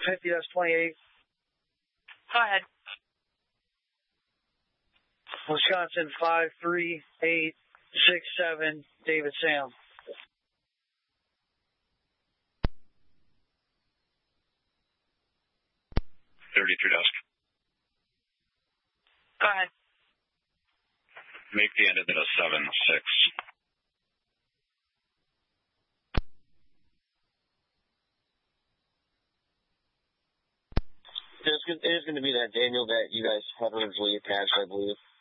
50-28. Go ahead. Wisconsin 53867, David Sam. 33 dusk. Go ahead. Make the end of it a 7-6. It is going to be that Daniel that you guys have originally attached, I believe.